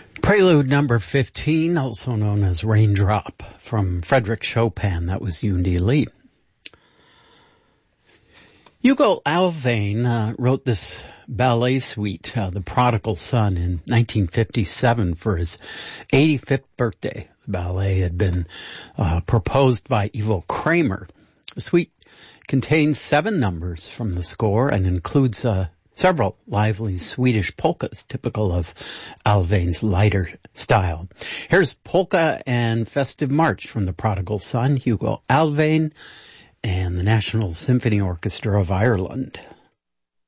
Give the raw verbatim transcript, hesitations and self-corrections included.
Prelude number fifteen, also known as Raindrop, from Frédéric Chopin. That was Yoon Dee Lee. Hugo Alvain uh, wrote this ballet suite, uh, The Prodigal Son, in nineteen fifty-seven for his eighty-fifth birthday. The ballet had been uh, proposed by Ivo Kramer. The suite contains seven numbers from the score and includes uh, several lively Swedish polkas, typical of Alvain's lighter style. Here's Polka and Festive March from The Prodigal Son, Hugo Alvain, and the National Symphony Orchestra of Ireland.